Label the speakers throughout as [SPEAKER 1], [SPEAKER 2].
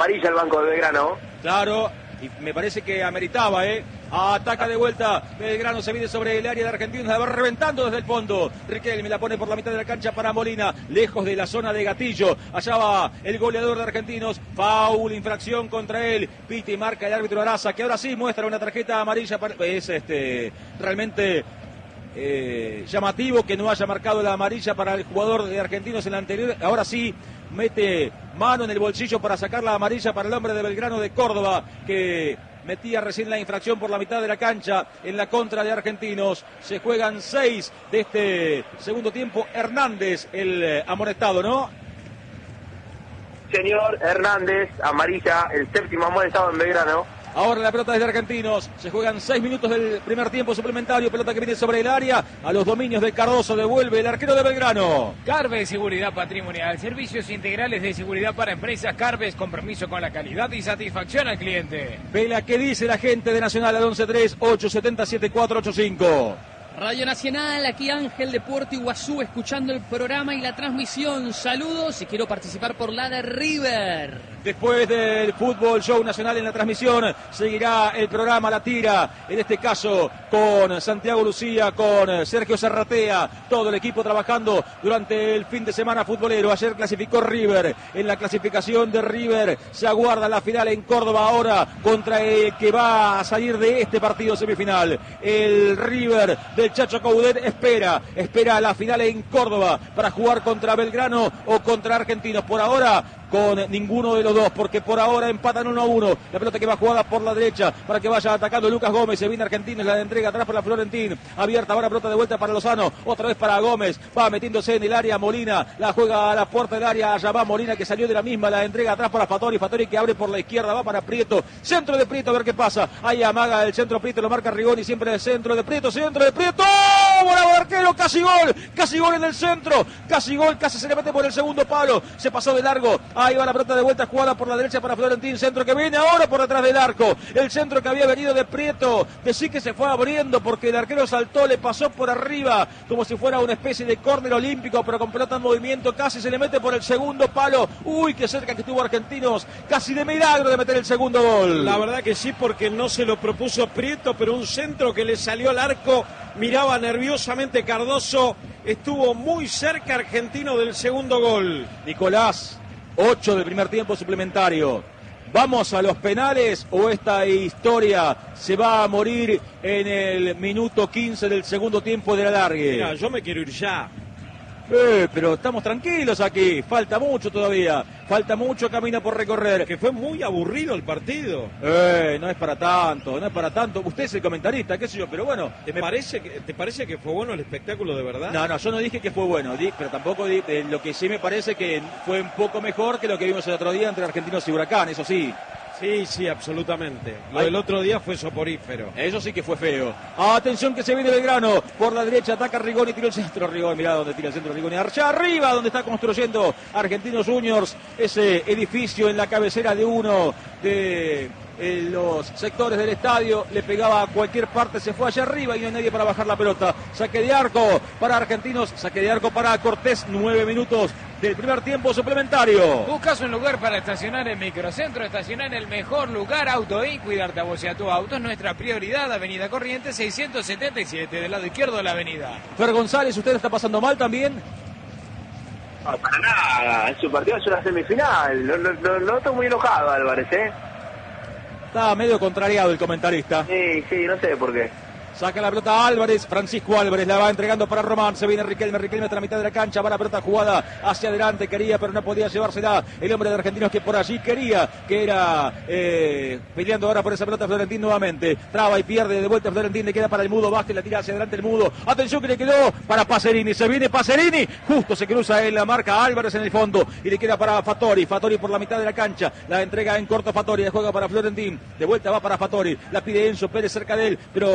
[SPEAKER 1] amarilla el banco de Belgrano.
[SPEAKER 2] Claro, y me parece que ameritaba, Ataca de vuelta Belgrano, se viene sobre el área de Argentinos, la va reventando desde el fondo. Riquelme la pone por la mitad de la cancha para Molina, lejos de la zona de Gatillo. Allá va el goleador de Argentinos, foul, infracción contra él. Piti marca el árbitro Araza, que ahora sí muestra una tarjeta amarilla. Es realmente llamativo que no haya marcado la amarilla para el jugador de Argentinos en la anterior. Ahora sí mete mano en el bolsillo para sacar la amarilla para el hombre de Belgrano de Córdoba, que metía recién la infracción por la mitad de la cancha en la contra de Argentinos. Se juegan 6 de este segundo tiempo. Hernández, el amonestado, ¿no?
[SPEAKER 1] Señor Hernández, amarilla, el séptimo amonestado en Belgrano.
[SPEAKER 2] Ahora la pelota es de Argentinos. Se juegan 6 minutos del primer tiempo suplementario. Pelota que viene sobre el área. A los dominios de Cardoso devuelve el arquero de Belgrano.
[SPEAKER 3] Carves Seguridad Patrimonial. Servicios integrales de seguridad para empresas. Carves, compromiso con la calidad y satisfacción al cliente.
[SPEAKER 2] Vela, ¿qué dice la gente de Nacional al 11-3-870-7485?
[SPEAKER 4] Radio Nacional, aquí Ángel de Puerto Iguazú, escuchando el programa y la transmisión. Saludos y quiero participar por la de River.
[SPEAKER 2] Después del Fútbol Show Nacional en la transmisión, seguirá el programa La Tira, en este caso con Santiago Lucía, con Sergio Serratea, todo el equipo trabajando durante el fin de semana futbolero. Ayer clasificó River, en la clasificación de River se aguarda la final en Córdoba ahora contra el que va a salir de este partido semifinal. El River del Chacho Coudet espera la final en Córdoba para jugar contra Belgrano o contra Argentinos. Por ahora con ninguno de los dos, porque por ahora empatan 1-1. La pelota que va jugada por la derecha para que vaya atacando Lucas Gómez. Se viene Argentinos, la entrega atrás para Florentín. Abierta ahora, pelota de vuelta para Lozano. Otra vez para Gómez. Va metiéndose en el área Molina. La juega a la puerta del área. Allá va Molina, que salió de la misma. La entrega atrás para Fattori. Fattori que abre por la izquierda. Va para Prieto. Centro de Prieto, a ver qué pasa. Ahí amaga el centro Prieto. Lo marca Rigoni. Siempre el centro de Prieto. Centro de Prieto. ¡Bravo arquero! Casi gol. Casi gol en el centro. Casi gol. Casi se le mete por el segundo palo. Se pasó de largo. Ahí va la pelota de vuelta jugada por la derecha para Florentín. Centro que viene ahora por detrás del arco. El centro que había venido de Prieto. Decí que se fue abriendo porque el arquero saltó, le pasó por arriba como si fuera una especie de córner olímpico, pero con pelota en movimiento. Casi se le mete por el segundo palo. Uy, qué cerca que estuvo Argentinos. Casi de milagro de meter el segundo gol.
[SPEAKER 5] La verdad que sí, porque no se lo propuso Prieto, pero un centro que le salió al arco. Miraba nerviosamente Cardoso. Estuvo muy cerca Argentino del segundo gol.
[SPEAKER 2] Nicolás, 8 del primer tiempo suplementario. ¿Vamos a los penales o esta historia se va a morir en el minuto 15 del segundo tiempo de alargue?
[SPEAKER 5] Mira, yo me quiero ir ya.
[SPEAKER 2] Pero estamos tranquilos aquí, falta mucho todavía, falta mucho camino por recorrer.
[SPEAKER 5] Que fue muy aburrido el partido.
[SPEAKER 2] No es para tanto, no es para tanto. Usted es el comentarista, qué sé yo, pero bueno.
[SPEAKER 5] ¿Te parece que fue bueno el espectáculo de verdad?
[SPEAKER 2] No, yo no dije que fue bueno, pero tampoco lo que sí me parece que fue un poco mejor que lo que vimos el otro día entre Argentinos y Huracán, eso sí.
[SPEAKER 5] Sí, absolutamente. Lo del otro día fue soporífero.
[SPEAKER 2] Eso sí que fue feo. Atención que se viene Belgrano. Por la derecha ataca Rigoni, tiró el centro. Rigoni, mirá dónde tira el centro Rigoni. Allá arriba donde está construyendo Argentinos Juniors. Ese edificio en la cabecera de uno de los sectores del estadio. Le pegaba a cualquier parte, se fue allá arriba y no hay nadie para bajar la pelota. Saque de arco para Argentinos, saque de arco para Cortés. 9 minutos del primer tiempo suplementario.
[SPEAKER 3] Buscas un lugar para estacionar en Microcentro, estacionar en el mejor lugar, Autoin, cuidarte a vos y a tu auto es nuestra prioridad. Avenida Corrientes 677, del lado izquierdo de la avenida.
[SPEAKER 2] Fer González, ¿usted está pasando mal también?
[SPEAKER 1] No, para nada, en su partido es una semifinal. No estoy muy enojado, Álvarez,
[SPEAKER 2] Está medio contrariado el comentarista.
[SPEAKER 1] Sí, no sé por qué.
[SPEAKER 2] Saca la pelota Álvarez, Francisco Álvarez la va entregando para Román, se viene Riquelme hasta la mitad de la cancha, va la pelota jugada hacia adelante, quería pero no podía llevársela el hombre de Argentinos que por allí quería, que era peleando ahora por esa pelota Florentín nuevamente, traba y pierde de vuelta Florentín, le queda para el Mudo, Vázquez la tira hacia adelante el Mudo, atención que le quedó para Pacerini, se viene Pacerini, justo se cruza en la marca Álvarez en el fondo y le queda para Fattori por la mitad de la cancha, la entrega en corto Fattori, la juega para Florentín, de vuelta va para Fattori, la pide Enzo Pérez cerca de él, pero la va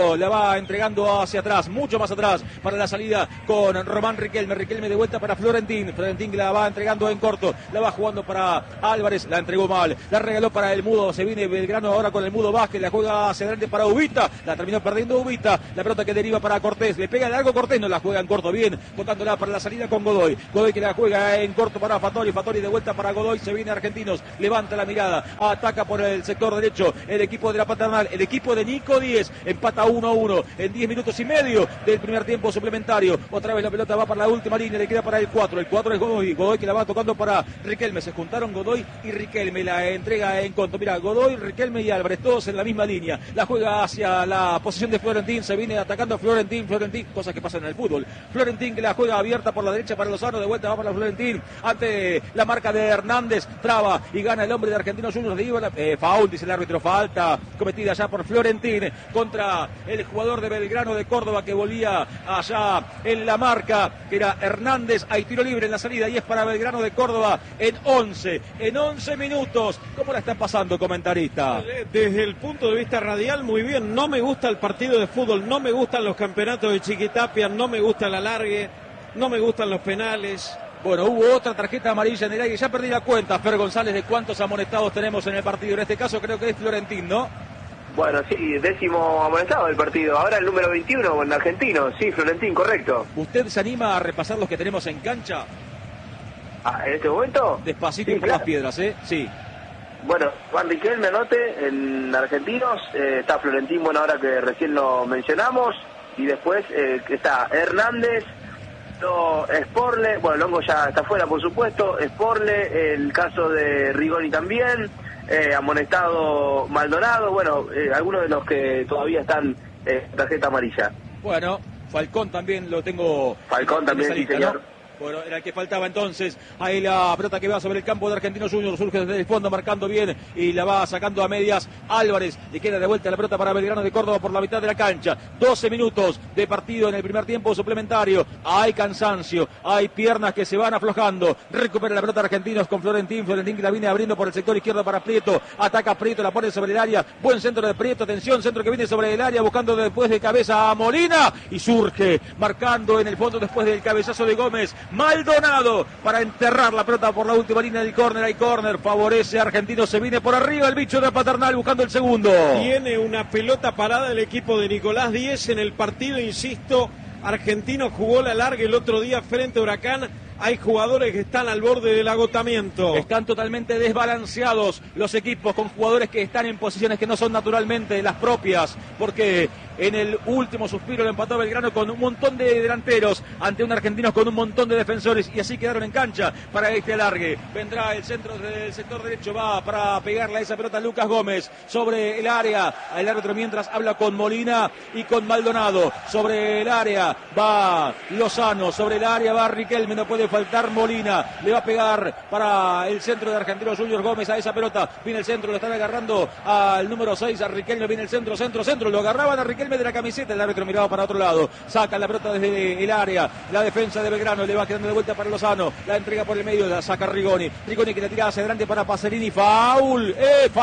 [SPEAKER 2] va entregando hacia atrás, mucho más atrás, para la salida con Román Riquelme. Riquelme de vuelta para Florentín. Florentín la va entregando en corto, la va jugando para Álvarez, la entregó mal, la regaló para el Mudo. Se viene Belgrano ahora con el Mudo Vázquez, la juega hacia adelante para Ubita, la terminó perdiendo Ubita. La pelota que deriva para Cortés, le pega largo Cortés, no la juega en corto bien, tocándola para la salida con Godoy. Godoy que la juega en corto para Fattori. Fattori de vuelta para Godoy. Se viene Argentinos, levanta la mirada, ataca por el sector derecho el equipo de la Paternal, el equipo de Nico Díez, empata 1-1 en 10 minutos y medio del primer tiempo suplementario. Otra vez la pelota va para la última línea, le queda para el 4. El 4 es Godoy, Godoy que la va tocando para Riquelme. Se juntaron Godoy y Riquelme, la entrega en conto. Mira, Godoy, Riquelme y Álvarez, todos en la misma línea. La juega hacia la posición de Florentín, se viene atacando Florentín, cosas que pasan en el fútbol. Florentín que la juega abierta por la derecha para Lozano, de vuelta va para Florentín, ante la marca de Hernández, traba y gana el hombre de Argentinos Juniors de Ibarra. Foul, dice el árbitro, falta cometida ya por Florentín contra el jugador de Belgrano de Córdoba que volvía allá en la marca, que era Hernández. Hay tiro libre en la salida y es para Belgrano de Córdoba en 11 minutos. ¿Cómo la están pasando, comentarista?
[SPEAKER 5] Desde el punto de vista radial, muy bien. No me gusta el partido de fútbol, no me gustan los campeonatos de Chiquitapia, no me gusta el alargue, no me gustan los penales.
[SPEAKER 2] Bueno, hubo otra tarjeta amarilla en el aire. Ya perdí la cuenta, Fer González, de cuántos amonestados tenemos en el partido. En este caso creo que es Florentín, ¿no?
[SPEAKER 1] Bueno, sí, 10º amonestado del partido. Ahora el número 21 en Argentino. Sí, Florentín, correcto.
[SPEAKER 2] ¿Usted se anima a repasar los que tenemos en cancha?
[SPEAKER 1] Ah, ¿en este momento?
[SPEAKER 2] Despacito
[SPEAKER 1] sí,
[SPEAKER 2] y con las piedras, ¿eh? Sí.
[SPEAKER 1] Bueno, Juan Riquelme, anote, en Argentinos. Está Florentín, bueno, ahora que recién lo mencionamos. Y después está Hernández. Sporle, bueno, Longo ya está fuera, por supuesto. Sporle, el caso de Rigoni también, amonestado Maldonado, bueno, algunos de los que todavía están tarjeta amarilla.
[SPEAKER 2] Bueno, Falcón también lo tengo.
[SPEAKER 1] Falcón también, sí, señor.
[SPEAKER 2] ¿no? Bueno, era el que faltaba entonces. Ahí la pelota que va sobre el campo de Argentinos Juniors, surge desde el fondo, marcando bien y la va sacando a medias. Álvarez, le queda de vuelta la pelota para Belgrano de Córdoba por la mitad de la cancha. 12 minutos de partido en el primer tiempo suplementario. Hay cansancio, hay piernas que se van aflojando. Recupera la pelota Argentinos con Florentín. Florentín que la viene abriendo por el sector izquierdo para Prieto. Ataca Prieto, la pone sobre el área. Buen centro de Prieto, atención, centro que viene sobre el área, buscando después de cabeza a Molina. Y surge, marcando en el fondo después del cabezazo de Gómez. Maldonado para enterrar la pelota por la última línea del córner. Hay córner, favorece a Argentinos, se viene por arriba el bicho de Paternal buscando el segundo.
[SPEAKER 5] Tiene una pelota parada el equipo de Nicolás Díez en el partido, insisto. Argentinos jugó la larga el otro día frente a Huracán. Hay jugadores que están al borde del agotamiento.
[SPEAKER 2] Están totalmente desbalanceados los equipos, con jugadores que están en posiciones que no son naturalmente las propias, porque en el último suspiro lo empató Belgrano con un montón de delanteros ante un Argentinos con un montón de defensores, y así quedaron en cancha para este alargue. Vendrá el centro del sector derecho, va para pegarle a esa pelota Lucas Gómez sobre el área. El árbitro mientras habla con Molina y con Maldonado. Sobre el área va Lozano, sobre el área va Riquelme, no puede faltar Molina, le va a pegar para el centro de Argentinos Juniors Gómez a esa pelota. Viene el centro, lo están agarrando al número 6, a Riquelme. Viene el centro, lo agarraban a Riquelme de la camiseta. El árbitro miraba para otro lado, saca la pelota desde el área. La defensa de Belgrano le va quedando de vuelta para Lozano, la entrega por el medio, la saca Rigoni que la tira hacia adelante para Pacerini. Foul,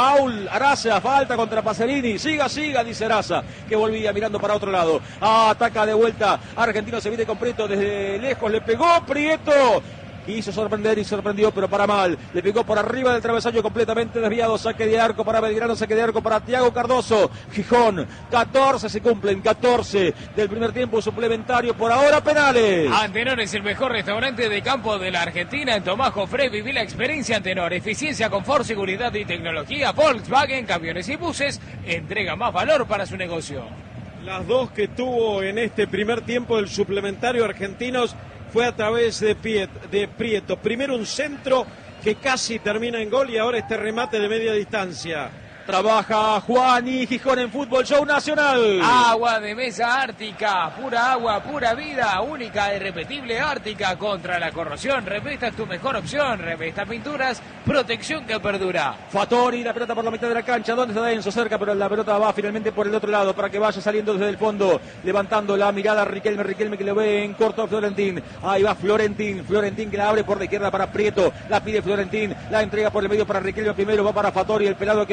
[SPEAKER 2] Araza, falta contra Pacerini. Siga, dice Araza, que volvía mirando para otro lado. Ataca de vuelta Argentino, se viene con Prieto desde lejos, le pegó Prieto. Quiso sorprender y sorprendió, pero para mal. Le pegó por arriba del travesaño, completamente desviado. Saque de arco para Belgrano, saque de arco para Thiago Cardoso. Gijón, 14 se cumplen, 14 del primer tiempo suplementario. Por ahora, penales.
[SPEAKER 3] Antenor es el mejor restaurante de campo de la Argentina. En Tomás Jofré viví la experiencia Antenor. Eficiencia, confort, seguridad y tecnología. Volkswagen, camiones y buses. Entrega más valor para su negocio.
[SPEAKER 5] Las dos que tuvo en este primer tiempo del suplementario Argentinos fue a través de Prieto. Primero un centro que casi termina en gol y ahora este remate de media distancia.
[SPEAKER 2] Trabaja Juan y Gijón en Fútbol Show Nacional.
[SPEAKER 3] Agua de mesa Ártica, pura agua, pura vida, única e irrepetible Ártica contra la corrosión. Revesta es tu mejor opción, revesta pinturas, protección que perdura.
[SPEAKER 2] Fattori, la pelota por la mitad de la cancha, ¿dónde está Denso? Cerca, pero la pelota va finalmente por el otro lado para que vaya saliendo desde el fondo, levantando la mirada Riquelme que lo ve en corto a Florentín. Ahí va Florentín que la abre por la izquierda para Prieto, la pide Florentín, la entrega por el medio para Riquelme primero, va para Fattori, el pelado que viene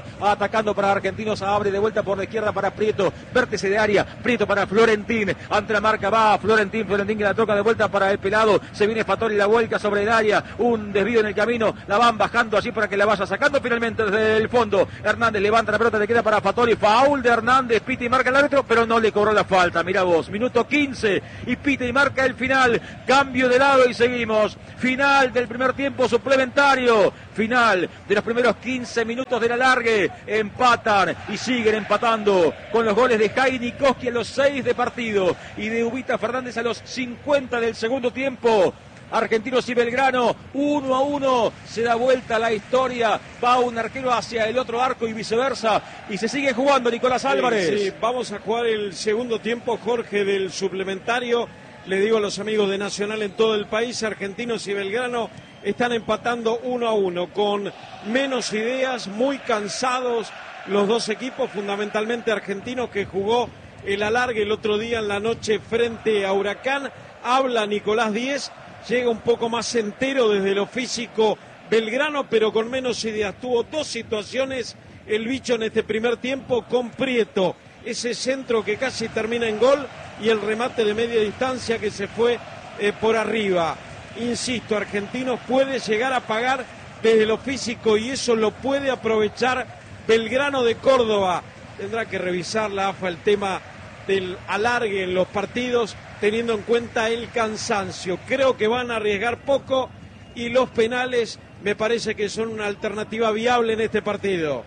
[SPEAKER 2] atacando para Argentinos, abre de vuelta por la izquierda para Prieto, vértice de área, Prieto para Florentín, ante la marca va Florentín que la toca de vuelta para el pelado, se viene Fattori, la vuelca sobre el área, un desvío en el camino, la van bajando allí para que la vaya sacando finalmente desde el fondo. Hernández levanta la pelota, le queda para Fattori, foul de Hernández, pita y marca el árbitro, pero no le cobró la falta. Mira vos, minuto 15 y pita y marca el final, cambio de lado y seguimos. Final del primer tiempo suplementario, final de los primeros 15 minutos del alargue, empatan y siguen empatando con los goles de Jaime Koski a los 6 de partido y de Ubita Fernández a los 50 del segundo tiempo. Argentinos y Belgrano 1-1, se da vuelta la historia, va un arquero hacia el otro arco y viceversa, y se sigue jugando Nicolás Álvarez.
[SPEAKER 5] Sí, vamos a jugar el segundo tiempo, Jorge, del suplementario. Le digo a los amigos de Nacional en todo el país, Argentinos y Belgrano están empatando 1-1, con menos ideas, muy cansados los dos equipos, fundamentalmente Argentinos, que jugó el alargue el otro día en la noche frente a Huracán. Habla Nicolás Díez, llega un poco más entero desde lo físico Belgrano, pero con menos ideas. Tuvo dos situaciones el bicho en este primer tiempo con Prieto, ese centro que casi termina en gol y el remate de media distancia que se fue por arriba. Insisto, Argentinos puede llegar a pagar desde lo físico y eso lo puede aprovechar Belgrano de Córdoba. Tendrá que revisar la AFA el tema del alargue en los partidos, teniendo en cuenta el cansancio. Creo que van a arriesgar poco y los penales me parece que son una alternativa viable en este partido.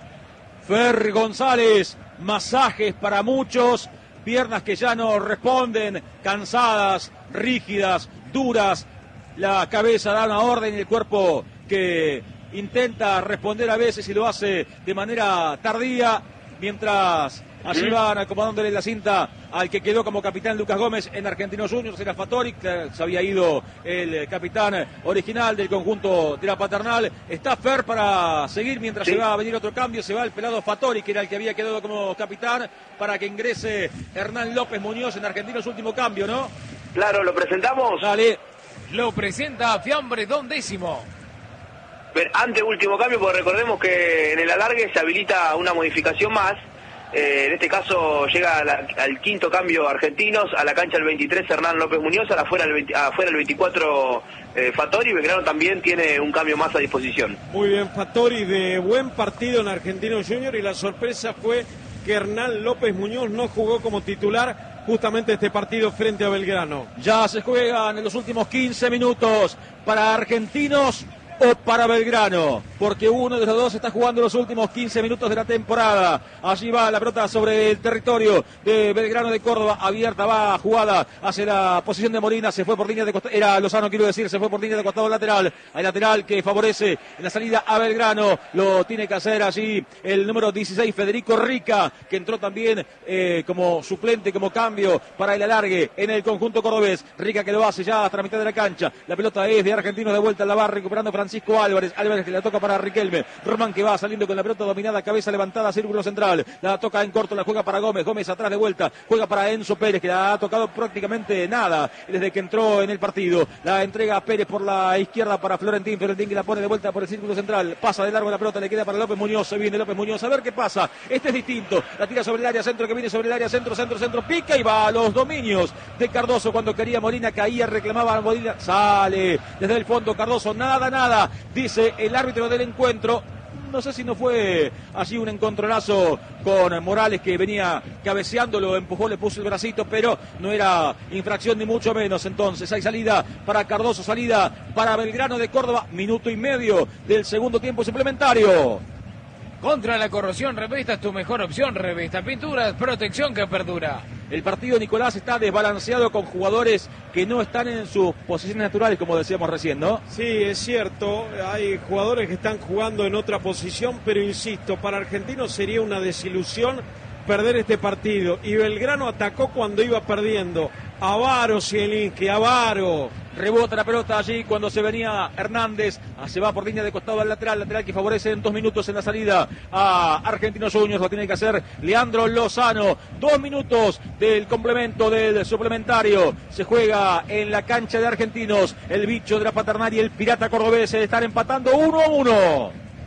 [SPEAKER 2] Fer González, masajes para muchos, piernas que ya no responden, cansadas, rígidas, duras, la cabeza da una orden y el cuerpo que intenta responder a veces y lo hace de manera tardía, mientras allí van acomodándole la cinta al que quedó como capitán Lucas Gómez en Argentinos Juniors, era Fattori, se había ido el capitán original del conjunto de la Paternal. Está Fer para seguir mientras se va a venir otro cambio, se va el pelado Fattori, que era el que había quedado como capitán, para que ingrese Hernán López Muñoz en Argentinos, último cambio, ¿no?
[SPEAKER 1] Claro, lo presentamos.
[SPEAKER 2] Dale.
[SPEAKER 3] Lo presenta Fiambre Don Décimo.
[SPEAKER 1] Ante último cambio, porque recordemos que en el alargue se habilita una modificación más. En este caso llega al quinto cambio Argentinos, a la cancha el 23 Hernán López Muñoz, afuera el 24 Fattori. Belgrano también tiene un cambio más a disposición.
[SPEAKER 5] Muy bien, Fattori, de buen partido en Argentinos Juniors, y la sorpresa fue que Hernán López Muñoz no jugó como titular justamente este partido frente a Belgrano.
[SPEAKER 2] Ya se juegan en los últimos 15 minutos para Argentinos o para Belgrano, porque uno de los dos está jugando los últimos 15 minutos de la temporada. Allí va la pelota sobre el territorio de Belgrano de Córdoba, abierta, va jugada hacia la posición de Molina, se fue por línea de costado, era Lozano quiero decir, se fue por línea de costado lateral, hay lateral que favorece en la salida a Belgrano, lo tiene que hacer allí el número 16 Federico Rica, que entró también como suplente, como cambio para el alargue en el conjunto cordobés. Rica que lo hace ya hasta la mitad de la cancha, la pelota es de Argentinos, de vuelta, la va recuperando Francisco Álvarez que la toca para Riquelme, Román que va saliendo con la pelota dominada, cabeza levantada, círculo central, la toca en corto, la juega para Gómez atrás de vuelta, juega para Enzo Pérez, que la ha tocado prácticamente nada desde que entró en el partido, la entrega a Pérez por la izquierda para Florentín que la pone de vuelta por el círculo central, pasa de largo la pelota, le queda para López Muñoz, se viene López Muñoz, a ver qué pasa, este es distinto, la tira sobre el área, centro que viene sobre el área, centro, pica y va a los dominios de Cardoso, cuando quería Molina, caía, reclamaba a Molina, sale desde el fondo Cardoso, nada, dice el árbitro del encuentro. No sé si no fue allí un encontronazo con Morales, que venía cabeceando, lo empujó, le puso el bracito, pero no era infracción ni mucho menos. Entonces hay salida para Cardoso, salida para Belgrano de Córdoba, minuto y medio del segundo tiempo suplementario.
[SPEAKER 3] Contra la corrosión, Revesta es tu mejor opción. Revesta Pinturas, protección que perdura.
[SPEAKER 2] El partido, Nicolás, está desbalanceado con jugadores que no están en sus posiciones naturales, como decíamos recién, ¿no?
[SPEAKER 5] Sí, es cierto, hay jugadores que están jugando en otra posición, pero insisto, para Argentinos sería una desilusión perder este partido. Y Belgrano atacó cuando iba perdiendo. Avaro, Zielinski, Avaro.
[SPEAKER 2] Rebota la pelota allí cuando se venía Hernández, se va por línea de costado al lateral que favorece en 2 minutos en la salida a Argentinos Juniors, lo tiene que hacer Leandro Lozano. 2 minutos del complemento del suplementario, se juega en la cancha de Argentinos, el bicho de la Paternal y el pirata cordobés están empatando 1-1.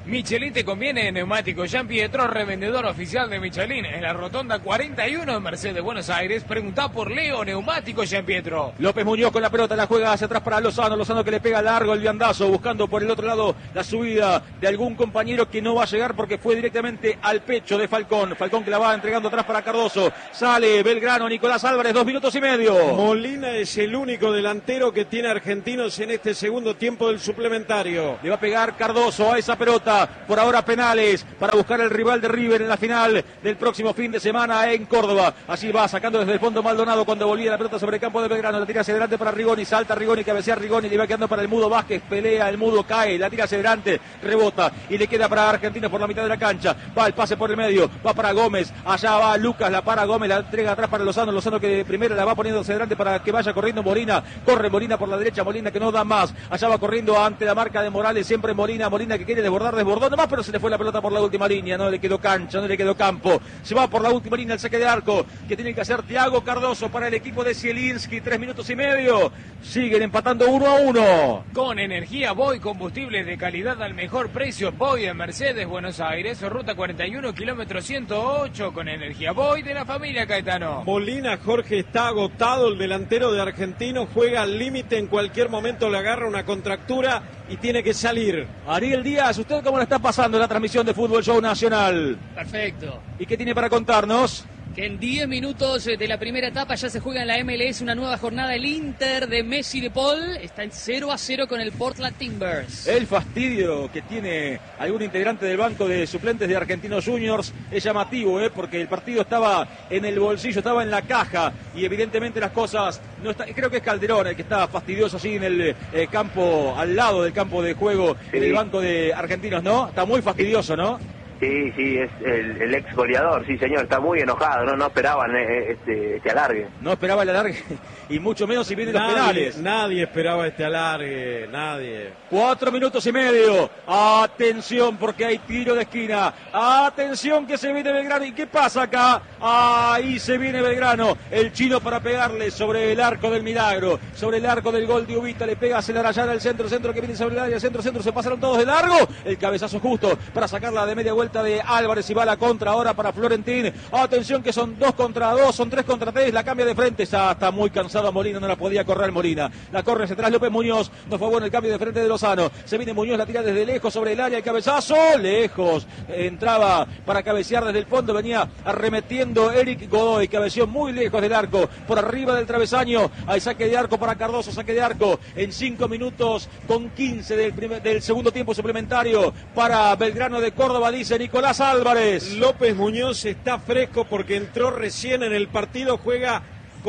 [SPEAKER 3] Michelin te conviene, neumático Jean Pietro, revendedor oficial de Michelin en la rotonda 41 de Mercedes, Buenos Aires. Preguntá por Leo, neumático Jean Pietro.
[SPEAKER 2] López Muñoz con la pelota, la juega hacia atrás para Lozano. Lozano que le pega largo el viandazo, buscando por el otro lado la subida de algún compañero que no va a llegar porque fue directamente al pecho de Falcón. Falcón que la va entregando atrás para Cardoso. Sale Belgrano, Nicolás Álvarez, 2 minutos y medio.
[SPEAKER 5] Molina es el único delantero que tiene Argentinos en este segundo tiempo del suplementario.
[SPEAKER 2] Le va a pegar Cardoso a esa pelota. Por ahora penales para buscar el rival de River en la final del próximo fin de semana en Córdoba. Así va sacando desde el fondo Maldonado cuando volvía la pelota sobre el campo de Belgrano. La tira hacia adelante para Rigoni. Salta Rigoni, cabecea Rigoni. Le va quedando para el Mudo Vázquez. Pelea el Mudo, cae. La tira hacia adelante. Rebota y le queda para Argentinos por la mitad de la cancha. Va el pase por el medio. Va para Gómez. Allá va Lucas. La para Gómez. La entrega atrás para Lozano. Lozano que primero la va poniendo hacia adelante para que vaya corriendo Molina. Corre Molina por la derecha. Molina que no da más. Allá va corriendo ante la marca de Morales. Siempre Molina. Molina que quiere desbordó nomás, pero se le fue la pelota por la última línea. No le quedó cancha, no le quedó campo. Se va por la última línea el saque de arco que tiene que hacer Thiago Cardoso para el equipo de Zielinski. 3 minutos y medio. Siguen empatando 1-1.
[SPEAKER 3] Con energía Boy, combustibles de calidad al mejor precio. Boy en Mercedes, Buenos Aires, ruta 41, kilómetro 108. Con energía Boy de la familia Caetano.
[SPEAKER 5] Molina, Jorge, está agotado. El delantero de Argentinos juega al límite. En cualquier momento le agarra una contractura y tiene que salir.
[SPEAKER 2] Ariel Díaz, ¿usted cómo le está pasando en la transmisión de Fútbol Show Nacional?
[SPEAKER 4] Perfecto.
[SPEAKER 2] ¿Y qué tiene para contarnos?
[SPEAKER 4] Que en 10 minutos de la primera etapa ya se juega en la MLS una nueva jornada. El Inter de Messi de Paul está en 0-0 con el Portland Timbers.
[SPEAKER 2] El fastidio que tiene algún integrante del banco de suplentes de Argentinos Juniors es llamativo, porque el partido estaba en el bolsillo, estaba en la caja y evidentemente las cosas no está. Creo que es Calderón el que está fastidioso así en el campo, al lado del campo de juego, sí, en el banco de Argentinos, ¿no? Está muy fastidioso, ¿no?
[SPEAKER 1] Sí, es el ex goleador, sí señor, está muy enojado, no esperaban este alargue.
[SPEAKER 2] No esperaba el alargue, y mucho menos si vienen los penales.
[SPEAKER 5] Nadie esperaba este alargue, nadie.
[SPEAKER 2] 4 minutos y medio, atención porque hay tiro de esquina, atención que se viene Belgrano, ¿y qué pasa acá? Ahí se viene Belgrano, el chino para pegarle sobre el arco del milagro, sobre el arco del gol de Ubita, le pega a Celarayana, el centro que viene sobre el área, centro, se pasaron todos de largo, el cabezazo justo para sacarla de media vuelta de Álvarez y va la contra ahora para Florentín. Atención que son 2 contra 2, son 3 contra 3, la cambia de frente, está muy cansado Molina, no la podía correr Molina. La corre hacia atrás López Muñoz, no fue bueno el cambio de frente de Lozano. Se viene Muñoz, la tira desde lejos sobre el área, el cabezazo, lejos. Entraba para cabecear desde el fondo, venía arremetiendo Eric Godoy, cabeció muy lejos del arco, por arriba del travesaño. Hay saque de arco para Cardoso, saque de arco en 5 minutos con 15 del segundo tiempo suplementario para Belgrano de Córdoba, dice Nicolás Álvarez.
[SPEAKER 5] López Muñoz está fresco porque entró recién en el partido, juega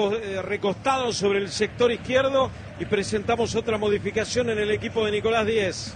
[SPEAKER 5] recostado sobre el sector izquierdo y presentamos otra modificación en el equipo de Nicolás Díez.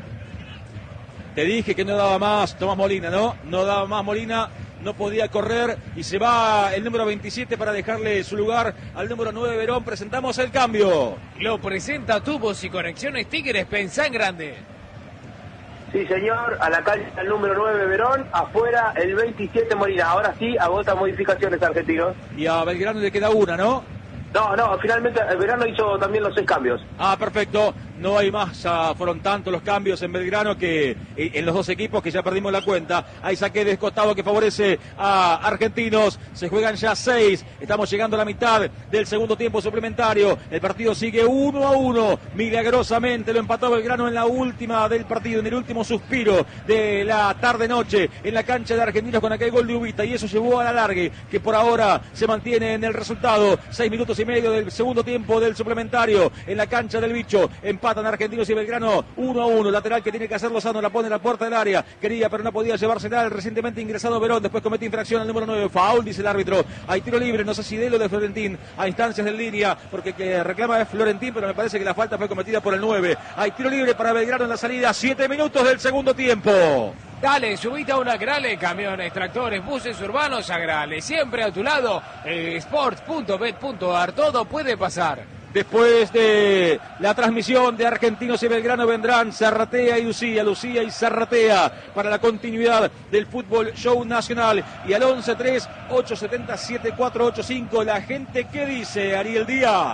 [SPEAKER 2] Te dije que no daba más Tomás Molina, ¿no? No daba más Molina, no podía correr y se va el número 27 para dejarle su lugar al número 9 Verón. Presentamos el cambio.
[SPEAKER 3] Lo presenta Tubos y Conexiones Tigres, pensá en grande.
[SPEAKER 1] Sí, señor, a la calle el número 9 Verón, afuera el 27 Molina. Ahora sí, agota modificaciones Argentinos.
[SPEAKER 2] Y a Belgrano le queda una, ¿no?
[SPEAKER 1] No, finalmente el Belgrano hizo también los 6 cambios.
[SPEAKER 2] Perfecto. No hay más, ya fueron tantos los cambios en Belgrano que en los 2 equipos que ya perdimos la cuenta. Hay saque descostado que favorece a Argentinos. Se juegan ya 6. Estamos llegando a la mitad del segundo tiempo suplementario. El partido sigue 1-1. Milagrosamente lo empató Belgrano en la última del partido, en el último suspiro de la tarde-noche en la cancha de Argentinos con aquel gol de Ubita. Y eso llevó al alargue que por ahora se mantiene en el resultado. 6 minutos y medio del segundo tiempo del suplementario en la cancha del Bicho. Empatan Argentinos y Belgrano 1-1. Lateral que tiene que hacer Lozano, la pone en la puerta del área. Quería, pero no podía llevársela el recientemente ingresado Verón. Después comete infracción al número 9. Foul, dice el árbitro. Hay tiro libre, no sé si de lo de Florentín. A instancias de línea, porque que reclama es Florentín, pero me parece que la falta fue cometida por el 9. Hay tiro libre para Belgrano en la salida. 7 minutos del segundo tiempo.
[SPEAKER 3] Dale, subite a una Grale, camiones, tractores, buses urbanos a Grale. Siempre a tu lado, sports.bet.ar, todo puede pasar.
[SPEAKER 2] Después de la transmisión de Argentinos y Belgrano vendrán Zarratea y Lucía y Zarratea para la continuidad del Fútbol Show Nacional. Y al 11-3, 870-7485, la gente, ¿qué dice Ariel Díaz?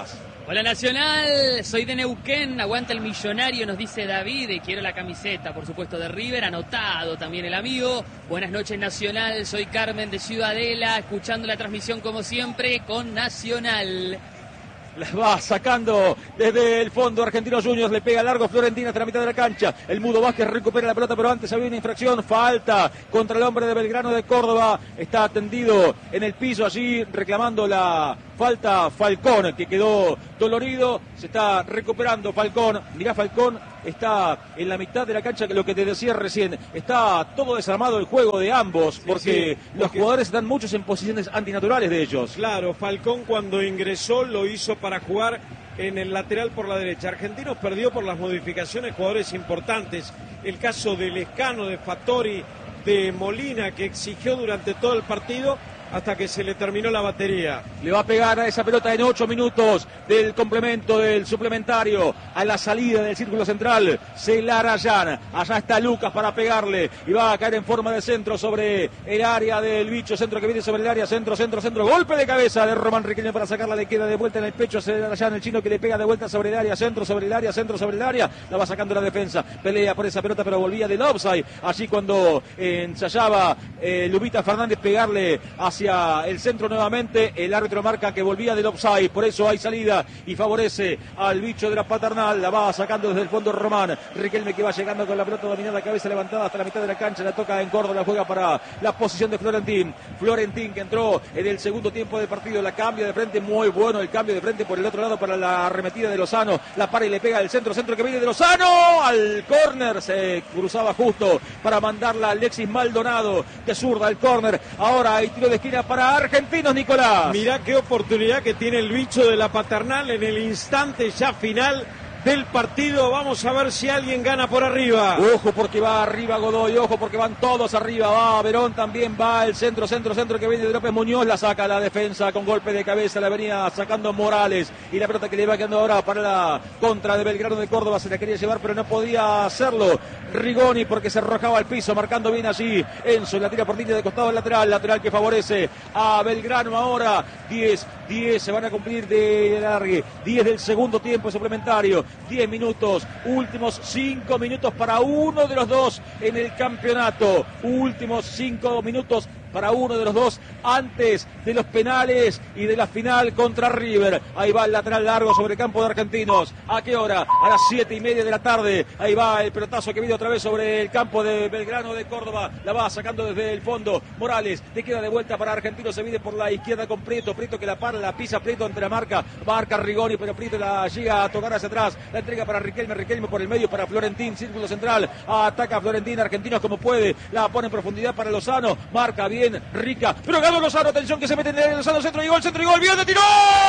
[SPEAKER 4] Hola Nacional, soy de Neuquén, aguanta el millonario, nos dice David, y quiero la camiseta, por supuesto, de River, anotado también el amigo. Buenas noches Nacional, soy Carmen de Ciudadela, escuchando la transmisión como siempre con Nacional.
[SPEAKER 2] La va sacando desde el fondo Argentinos Juniors, le pega largo Florentina hasta la mitad de la cancha. El Mudo Vázquez recupera la pelota, pero antes había una infracción, falta contra el hombre de Belgrano de Córdoba. Está tendido en el piso allí reclamando la falta Falcón, que quedó dolorido. Se está recuperando Falcón. Mirá, Falcón está en la mitad de la cancha, que lo que te decía recién, está todo desarmado el juego de ambos, porque los jugadores están muchos en posiciones antinaturales de ellos.
[SPEAKER 5] Claro, Falcón cuando ingresó lo hizo para jugar en el lateral por la derecha. Argentinos perdió por las modificaciones jugadores importantes. El caso de Lescano, de Fattori, de Molina, que exigió durante todo el partido hasta que se le terminó la batería.
[SPEAKER 2] Le va a pegar a esa pelota en 8 minutos del complemento, del suplementario, a la salida del círculo central. Celarayán, allá está Lucas para pegarle y va a caer en forma de centro sobre el área del bicho, centro que viene sobre el área, centro, golpe de cabeza de Román Riquelme para sacarla, le queda de vuelta en el pecho a Celarayán, el chino que le pega de vuelta sobre el área, centro sobre el área, la va sacando la defensa, pelea por esa pelota pero volvía del offside, allí cuando ensayaba Lubita Fernández pegarle hacia el centro nuevamente, el árbitro marca que volvía del offside, por eso hay salida y favorece al bicho de la Paternal, la va sacando desde el fondo Román Riquelme, que va llegando con la pelota dominada, cabeza levantada hasta la mitad de la cancha, la toca en Córdoba, la juega para la posición de Florentín que entró en el segundo tiempo del partido, la cambia de frente, muy bueno el cambio de frente por el otro lado para la arremetida de Lozano, la para y le pega el centro que viene de Lozano al córner, se cruzaba justo para mandarla a Alexis Maldonado de zurda al córner. Ahora hay tiro de esquina para Argentinos, Nicolás.
[SPEAKER 5] Mirá qué oportunidad que tiene el bicho de la Paternal en el instante ya final del partido. Vamos a ver si alguien gana por arriba.
[SPEAKER 2] Ojo porque va arriba Godoy, ojo porque van todos arriba, va Verón también, va el centro que viene de López Muñoz, la saca la defensa con golpe de cabeza, la venía sacando Morales y la pelota que le va quedando ahora para la contra de Belgrano de Córdoba, se la quería llevar pero no podía hacerlo Rigoni porque se arrojaba al piso, marcando bien allí Enzo, la tira por línea de costado lateral que favorece a Belgrano. Ahora 10 se van a cumplir de largue, 10 del segundo tiempo suplementario, 10 minutos, últimos 5 minutos para uno de los dos en el campeonato, últimos 5 minutos para uno de los dos antes de los penales y de la final contra River. Ahí va el lateral largo sobre el campo de Argentinos. ¿A qué hora? A las 7:30 de la tarde. Ahí va el pelotazo que viene otra vez sobre el campo de Belgrano de Córdoba. La va sacando desde el fondo Morales. Le queda de vuelta para Argentinos. Se viene por la izquierda con Prieto. Prieto que la para, la pisa Prieto ante la marca. Marca Rigoni, pero Prieto la llega a tocar hacia atrás. La entrega para Riquelme. Riquelme por el medio para Florentín. Círculo central. Ataca a Florentín. Argentinos como puede. La pone en profundidad para Lozano. Marca bien Rica, pero ganó Lozano, atención que se mete en el Lozano, centro y gol, viene, tiró,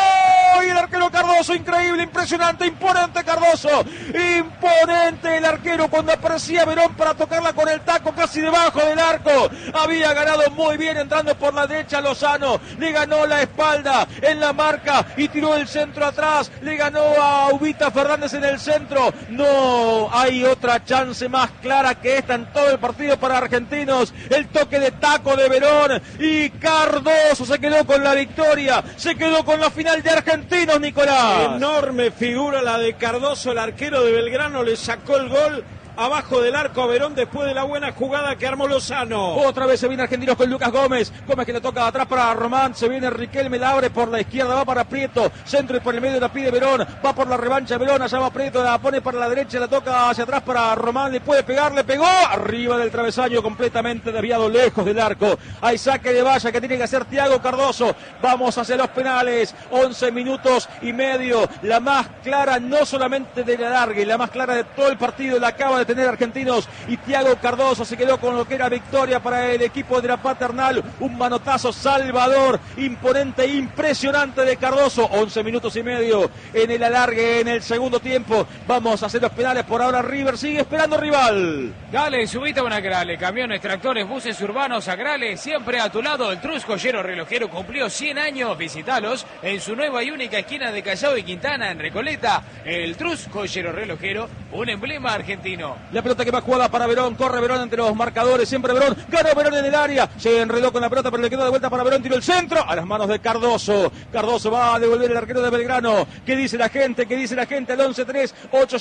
[SPEAKER 2] y el arquero Cardoso, increíble, impresionante, imponente Cardoso, imponente el arquero cuando aparecía Verón para tocarla con el taco casi debajo del arco, había ganado muy bien entrando por la derecha Lozano, le ganó la espalda en la marca y tiró el centro atrás, le ganó a Ubita Fernández en el centro, no hay otra chance más clara que esta en todo el partido para Argentinos, el toque de taco de Verón y Cardoso se quedó con la victoria, se quedó con la final de Argentinos, Nicolás.
[SPEAKER 5] Enorme figura la de Cardoso, el arquero de Belgrano le sacó el gol abajo del arco a Verón después de la buena jugada que armó Lozano.
[SPEAKER 2] Otra vez se viene Argentinos con Lucas Gómez que le toca atrás para Román, se viene Riquelme, la abre por la izquierda, va para Prieto, centro y por el medio la pide Verón, va por la revancha Verón, allá va Prieto, la pone para la derecha, la toca hacia atrás para Román, le puede pegar, le pegó, arriba del travesaño, completamente desviado, lejos del arco, hay saque de valla que tiene que hacer Thiago Cardoso, vamos hacia los penales, 11 minutos y medio, la más clara no solamente de la larga y la más clara de todo el partido, la acaba de tener Argentinos y Thiago Cardoso se quedó con lo que era victoria para el equipo de la Paternal, un manotazo salvador, imponente, impresionante de Cardoso, 11 minutos y medio en el alargue, en el segundo tiempo, vamos a hacer los penales, por ahora River sigue esperando rival.
[SPEAKER 3] Dale, subite a una Agrale, camiones, tractores, buses urbanos, Agrale, siempre a tu lado, el Trus Joyero Relojero cumplió 100 años, visitalos en su nueva y única esquina de Callao y Quintana, en Recoleta, el Trus Joyero Relojero un emblema argentino.
[SPEAKER 2] La pelota que va jugada para Verón, corre Verón entre los marcadores, siempre Verón, ganó Verón en el área, se enredó con la pelota pero le quedó de vuelta para Verón, tiró el centro a las manos de Cardoso. Cardoso va a devolver el arquero de Belgrano. ¿Qué dice la gente? ¿Qué dice la gente? Al 11-3,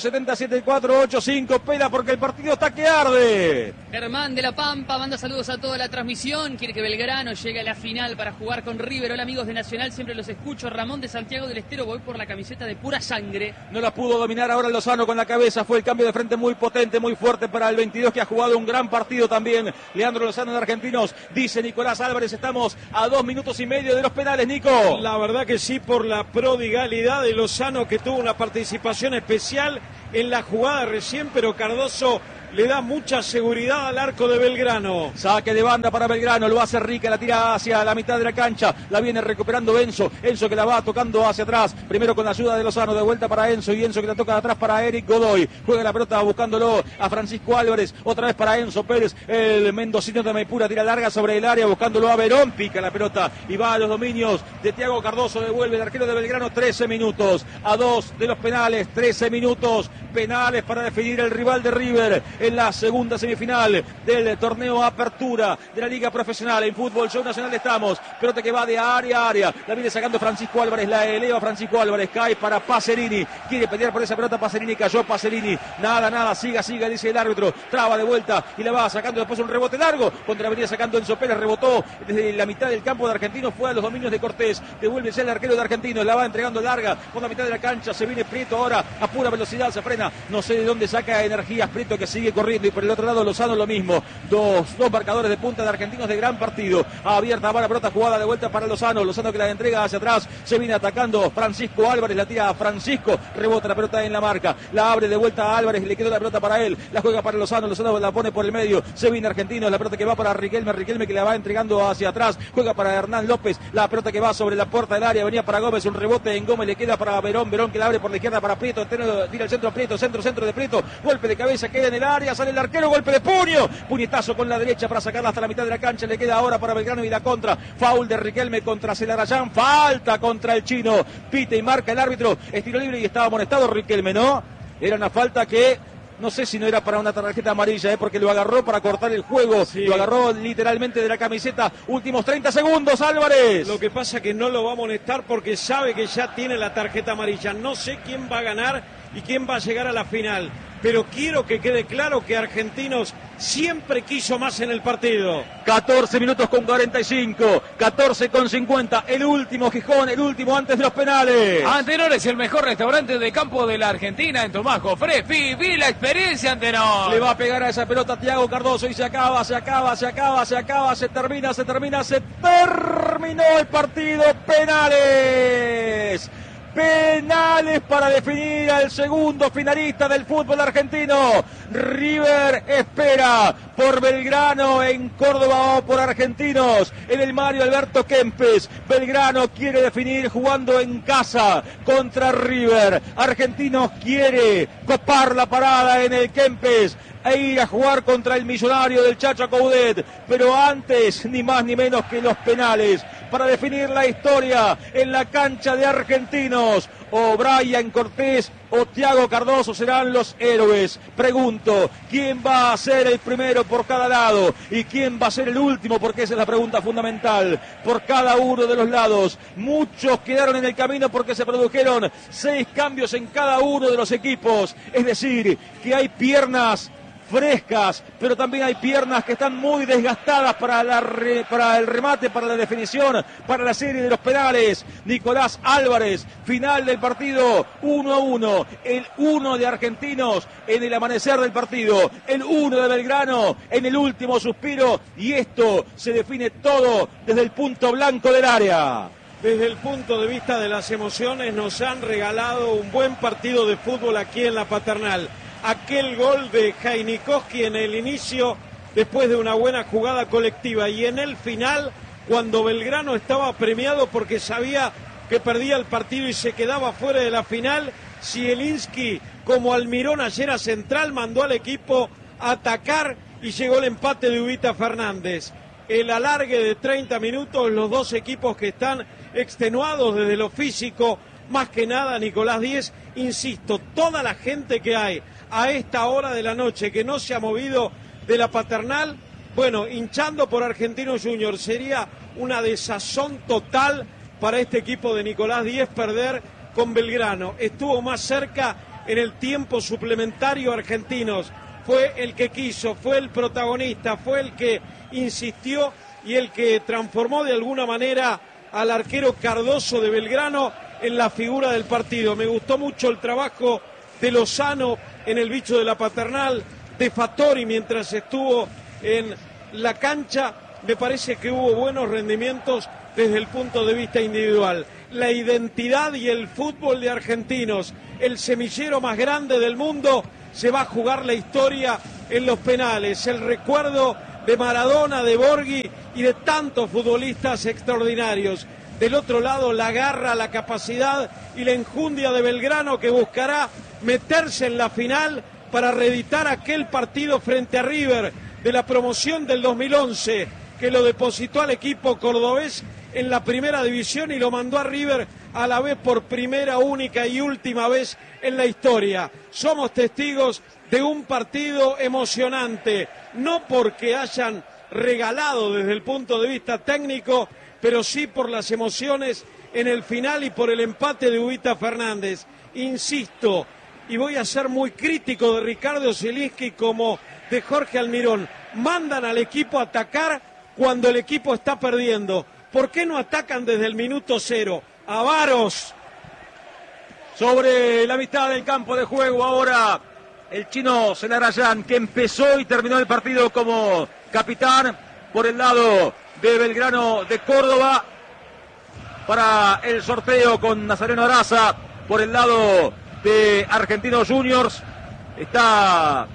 [SPEAKER 2] 8-7-7-4-8-5, pela porque el partido está que arde.
[SPEAKER 4] Germán de la Pampa manda saludos a toda la transmisión, quiere que Belgrano llegue a la final para jugar con River. Hola amigos de Nacional, siempre los escucho. Ramón de Santiago del Estero, voy por la camiseta de pura sangre.
[SPEAKER 2] No la pudo dominar ahora Lozano con la cabeza, fue el cambio de frente muy potente, muy fuerte para el 22 que ha jugado un gran partido también. Leandro Lozano de Argentinos, dice Nicolás Álvarez, estamos a 2 minutos y medio de los penales, Nico.
[SPEAKER 5] La verdad que sí, por la prodigalidad de Lozano, que tuvo una participación especial en la jugada recién, pero Cardoso le da mucha seguridad al arco de Belgrano.
[SPEAKER 2] Saque de banda para Belgrano, lo hace Rica, la tira hacia la mitad de la cancha, la viene recuperando Enzo que la va tocando hacia atrás, primero con la ayuda de Lozano, de vuelta para Enzo y Enzo que la toca de atrás para Eric Godoy, juega la pelota buscándolo a Francisco Álvarez, otra vez para Enzo Pérez, el mendocino de Maipura tira larga sobre el área buscándolo a Verón, pica la pelota y va a los dominios de Thiago Cardoso, devuelve el arquero de Belgrano. 13 minutos, a 2 de los penales, 13 minutos, penales para definir el rival de River en la segunda semifinal del torneo Apertura de la Liga Profesional. En Fútbol Show Nacional estamos, pelota que va de área a área, la viene sacando Francisco Álvarez, la eleva Francisco Álvarez, cae para Pacerini, quiere pelear por esa pelota, Pacerini cayó, Pacerini, nada, siga, dice el árbitro, traba de vuelta y la va sacando después un rebote largo, contra la venía sacando Enzo Pérez, rebotó desde la mitad del campo de Argentinos, fue a los dominios de Cortés, devuelve el arquero de Argentinos, la va entregando larga por la mitad de la cancha, se viene Prieto ahora a pura velocidad, se frena, no sé de dónde saca energías Prieto que sigue corriendo y por el otro lado Lozano lo mismo, dos marcadores de punta de Argentinos de gran partido, abierta va la pelota jugada de vuelta para Lozano que la entrega hacia atrás, se viene atacando Francisco Álvarez, la tira a Francisco, rebota la pelota en la marca, la abre de vuelta a Álvarez, le quedó la pelota para él, la juega para Lozano la pone por el medio, se viene Argentinos, la pelota que va para Riquelme que la va entregando hacia atrás, juega para Hernán López, la pelota que va sobre la puerta del área, venía para Gómez, un rebote en Gómez, le queda para Verón que la abre por la izquierda para Prieto, tira el centro Prieto, centro de Prieto, golpe de cabeza, queda en el área, sale el arquero, golpe de puño, puñetazo con la derecha para sacarla hasta la mitad de la cancha, le queda ahora para Belgrano y la contra, foul de Riquelme contra Celarayán, falta contra el chino, pite y marca el árbitro, es tiro libre y estaba amonestado Riquelme, ¿no? Era una falta que no sé si no era para una tarjeta amarilla, porque lo agarró para cortar el juego, sí. Lo agarró literalmente de la camiseta. Últimos 30 segundos, Álvarez.
[SPEAKER 5] Lo que pasa que no lo va a amonestar porque sabe que ya tiene la tarjeta amarilla. No sé quién va a ganar y quién va a llegar a la final, pero quiero que quede claro que Argentinos siempre quiso más en el partido.
[SPEAKER 2] 14 minutos con 45, 14 con 50, el último Gijón, el último antes de los penales.
[SPEAKER 3] Antenor es el mejor restaurante de campo de la Argentina en Tomás Jofré. Viví la experiencia, Antenor.
[SPEAKER 2] Le va a pegar a esa pelota Thiago Cardoso y se terminó el partido. Penales para definir al segundo finalista del fútbol argentino. River espera por Belgrano en Córdoba o por Argentinos en el Mario Alberto Kempes. Belgrano quiere definir jugando en casa contra River. Argentinos quiere copar la parada en el Kempes e ir a jugar contra el Millonario del Chacho Coudet, pero antes ni más ni menos que los penales para definir la historia en la cancha de Argentinos. O Brian Cortés o Thiago Cardoso serán los héroes. Pregunto, ¿quién va a ser el primero por cada lado? ¿Y quién va a ser el último? Porque esa es la pregunta fundamental. Por cada uno de los lados. Muchos quedaron en el camino porque se produjeron 6 cambios en cada uno de los equipos. Es decir, que hay piernas frescas, pero también hay piernas que están muy desgastadas para el remate, para la definición, para la serie de los penales. Nicolás Álvarez, final del partido, 1-1, el 1 de Argentinos en el amanecer del partido, el 1 de Belgrano en el último suspiro, y esto se define todo desde el punto blanco del área.
[SPEAKER 5] Desde el punto de vista de las emociones, nos han regalado un buen partido de fútbol aquí en la Paternal. Aquel gol de Jainikowski en el inicio, después de una buena jugada colectiva, y en el final, cuando Belgrano estaba premiado porque sabía que perdía el partido y se quedaba fuera de la final, Zielinski, como Almirón ayer a Central, mandó al equipo a atacar y llegó el empate de Ubita Fernández. El alargue de 30 minutos, los dos equipos que están extenuados desde lo físico, más que nada Nicolás Díez, insisto, toda la gente que hay a esta hora de la noche, que no se ha movido de la Paternal, bueno, hinchando por Argentinos Juniors. Sería una desazón total para este equipo de Nicolás Díez perder con Belgrano. Estuvo más cerca en el tiempo suplementario Argentinos. Fue el que quiso, fue el protagonista, fue el que insistió y el que transformó de alguna manera al arquero Cardoso de Belgrano en la figura del partido. Me gustó mucho el trabajo de Lozano en el bicho de la Paternal, de Fattori mientras estuvo en la cancha. Me parece que hubo buenos rendimientos desde el punto de vista individual. La identidad y el fútbol de Argentinos, el semillero más grande del mundo, se va a jugar la historia en los penales. El recuerdo de Maradona, de Borghi y de tantos futbolistas extraordinarios. Del otro lado, la garra, la capacidad y la enjundia de Belgrano, que buscará meterse en la final para reeditar aquel partido frente a River de la promoción del 2011, que lo depositó al equipo cordobés en la primera división y lo mandó a River a la vez por primera, única y última vez en la historia. Somos testigos de un partido emocionante, no porque hayan regalado desde el punto de vista técnico, pero sí por las emociones en el final y por el empate de Ubita Fernández. Insisto, y voy a ser muy crítico de Ricardo Zielinski como de Jorge Almirón, mandan al equipo a atacar cuando el equipo está perdiendo. ¿Por qué no atacan desde el minuto cero? Avaros.
[SPEAKER 2] Sobre la mitad del campo de juego ahora el chino Zelarayán, que empezó y terminó el partido como capitán por el lado de Belgrano de Córdoba, para el sorteo con Nazareno Araza por el lado de Argentinos Juniors. Está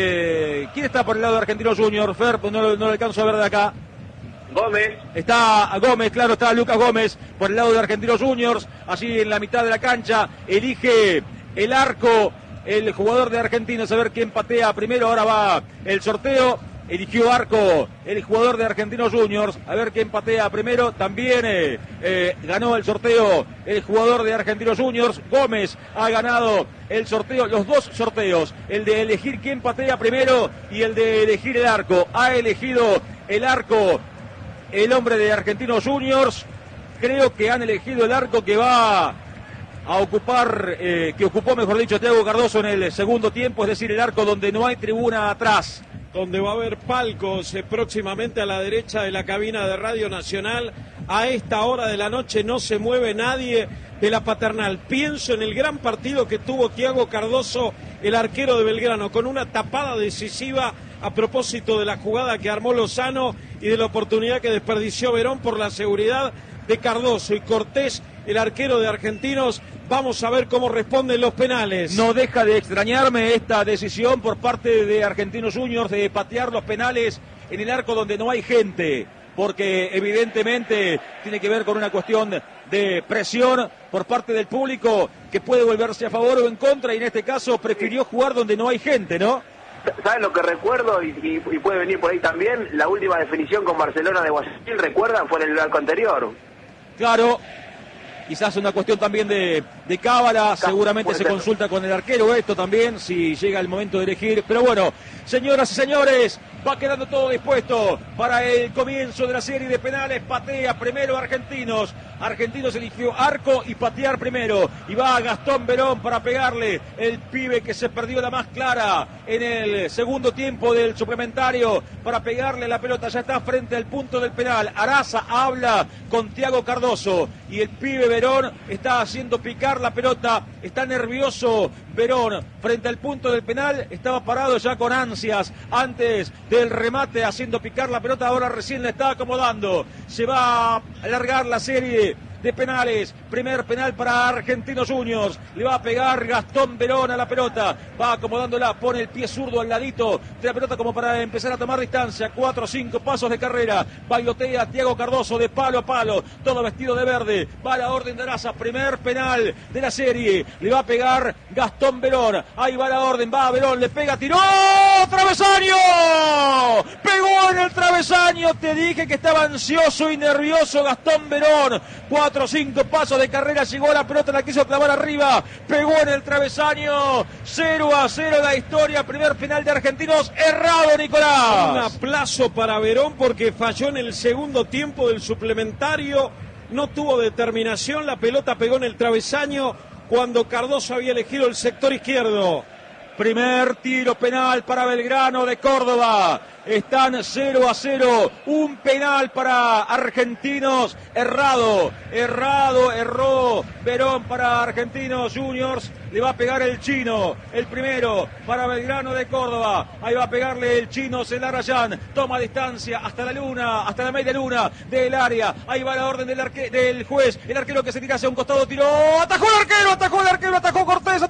[SPEAKER 2] ¿quién está por el lado de Argentinos Juniors? Fer, pues no lo alcanzo a ver de acá.
[SPEAKER 1] Gómez.
[SPEAKER 2] Está Gómez, claro, está Lucas Gómez por el lado de Argentinos Juniors, allí en la mitad de la cancha. Elige el arco el jugador de Argentinos, a ver quién patea primero. Ahora va el sorteo. Eligió arco el jugador de Argentinos Juniors, a ver quién patea primero. También ganó el sorteo el jugador de Argentinos Juniors. Gómez ha ganado el sorteo, los dos sorteos, el de elegir quién patea primero y el de elegir el arco. Ha elegido el arco el hombre de Argentinos Juniors. Creo que han elegido el arco que va a ocupar, que ocupó, mejor dicho, Thiago Cardoso en el segundo tiempo, es decir, el arco donde no hay tribuna atrás,
[SPEAKER 5] donde va a haber palcos próximamente a la derecha de la cabina de Radio Nacional. A esta hora de la noche no se mueve nadie de la Paternal. Pienso en el gran partido que tuvo Thiago Cardoso, el arquero de Belgrano, con una tapada decisiva a propósito de la jugada que armó Lozano y de la oportunidad que desperdició Verón por la seguridad de Cardoso. Y Cortés, el arquero de Argentinos, vamos a ver cómo responden los penales.
[SPEAKER 2] No deja de extrañarme esta decisión por parte de Argentinos Juniors de patear los penales en el arco donde no hay gente, porque evidentemente tiene que ver con una cuestión de presión por parte del público que puede volverse a favor o en contra, y en este caso prefirió jugar donde no hay gente, ¿no?
[SPEAKER 1] ¿Saben lo que recuerdo? Y puede venir por ahí también, la última definición con Barcelona de Guayaquil, ¿recuerdan? Fue en el arco anterior.
[SPEAKER 2] Claro, quizás una cuestión también de cábala, seguramente se consulta con el arquero esto también, si llega el momento de elegir. Pero bueno, señoras y señores, va quedando todo dispuesto para el comienzo de la serie de penales. Patea primero Argentinos. Argentinos eligió arco y patear primero. Y va Gastón Verón para pegarle, el pibe que se perdió la más clara en el segundo tiempo del suplementario, para pegarle la pelota. Ya está frente al punto del penal. Araza habla con Thiago Cardoso y el pibe Verón está haciendo picar la pelota. Está nervioso Verón frente al punto del penal. Estaba parado ya con ansias antes del remate, haciendo picar la pelota. Ahora recién la está acomodando. Se va a alargar la serie de penales. Primer penal para Argentinos Juniors. Le va a pegar Gastón Verón a la pelota. Va acomodándola, pone el pie zurdo al ladito de la pelota como para empezar a tomar distancia. 4 o 5 pasos de carrera. Bailotea Thiago Cardoso de palo a palo. Todo vestido de verde. Va a la orden de Araza. Primer penal de la serie. Le va a pegar Gastón Verón. Ahí va la orden. Va Verón. Le pega. Tiró. ¡Travesaño! Pegó en el travesaño. Te dije que estaba ansioso y nervioso Gastón Verón 4 o 5 pasos de carrera, llegó la pelota, la quiso clavar arriba, pegó en el travesaño. 0-0 la historia, primer penal de Argentinos, errado, Nicolás.
[SPEAKER 5] Un aplazo para Verón porque falló en el segundo tiempo del suplementario, no tuvo determinación, la pelota pegó en el travesaño cuando Cardoso había elegido el sector izquierdo.
[SPEAKER 2] Primer tiro penal para Belgrano de Córdoba. Están 0-0. Un penal para Argentinos. Erró Verón para Argentinos Juniors. Le va a pegar el chino. El primero para Belgrano de Córdoba. Ahí va a pegarle el chino Zelarayán. Toma distancia hasta la luna, hasta la media luna del área. Ahí va la orden del juez. El arquero que se tira hacia un costado, tiró. Atajó el arquero, atajó Cortés.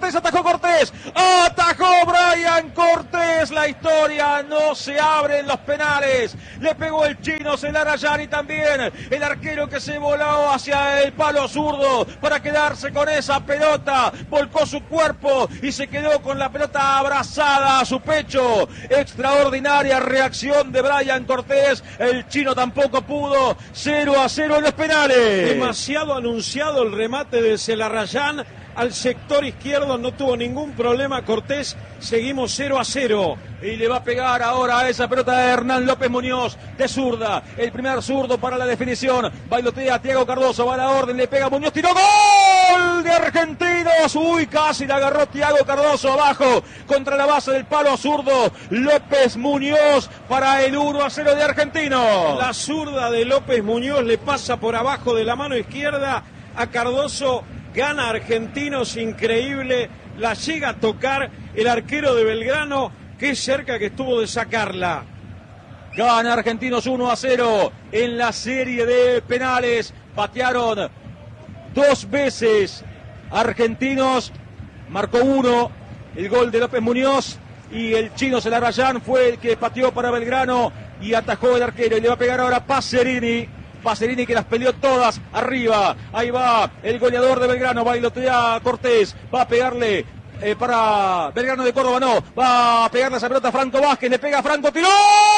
[SPEAKER 2] Atajó Brian Cortés. La historia no se abre en los penales. Le pegó el chino Zelarayán y también el arquero que se voló hacia el palo zurdo para quedarse con esa pelota. Volcó su cuerpo y se quedó con la pelota abrazada a su pecho. Extraordinaria reacción de Brian Cortés. El chino tampoco pudo. 0-0 en los penales.
[SPEAKER 5] Demasiado anunciado el remate de Zelarayán al sector izquierdo, no tuvo ningún problema Cortés. Seguimos 0-0.
[SPEAKER 2] Y le va a pegar ahora a esa pelota de Hernán López Muñoz de zurda. El primer zurdo para la definición. Bailotea Thiago Cardoso. Va a la orden. Le pega Muñoz. Tiró. ¡Gol de Argentinos! Uy, casi la agarró Thiago Cardoso abajo. Contra la base del palo zurdo. López Muñoz para el 1-0 de Argentinos.
[SPEAKER 5] La zurda de López Muñoz le pasa por abajo de la mano izquierda a Cardoso. Gana Argentinos, increíble. La llega a tocar el arquero de Belgrano. Qué cerca que estuvo de sacarla.
[SPEAKER 2] Gana Argentinos 1-0 en la serie de penales. Patearon 2 veces. Argentinos marcó 1. El gol de López Muñoz. Y el chino Zelarayán fue el que pateó para Belgrano y atajó el arquero. Y le va a pegar ahora Pacerini que las peleó todas arriba. Ahí va el goleador de Belgrano. Bailotea Cortés. Va a pegarle para Belgrano de Córdoba. No. Va a pegarle esa pelota a Franco Vázquez. Le pega a Franco. ¡Tiró!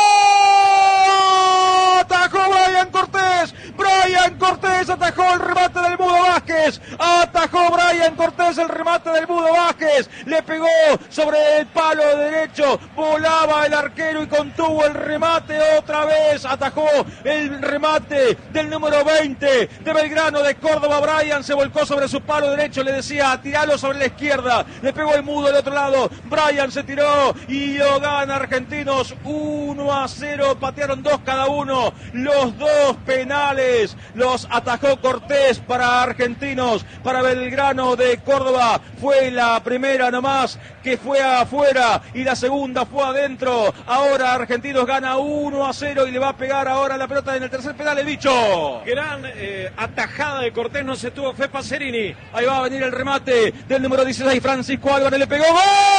[SPEAKER 2] Atajó Brian Cortés. Brian Cortés atajó el remate del Mudo Vázquez. Atajó Brian Cortés el remate del Mudo Vázquez. Le pegó sobre el palo derecho. Volaba el arquero y contuvo el remate otra vez. Atajó el remate del número 20 de Belgrano de Córdoba. Brian se volcó sobre su palo derecho. Le decía, tiralo sobre la izquierda. Le pegó el Mudo del otro lado. Brian se tiró y lo gana Argentinos 1-0. Patearon 2 cada uno. Los 2 penales los atajó Cortés para Argentinos. Para Belgrano de Córdoba fue la primera nomás que fue afuera y la segunda fue adentro. Ahora Argentinos gana 1-0 y le va a pegar ahora la pelota en el tercer penal el bicho.
[SPEAKER 5] Gran atajada de Cortés, no se tuvo fe Pacerini.
[SPEAKER 2] Ahí va a venir el remate del número 16, Francisco Álvarez, le pegó.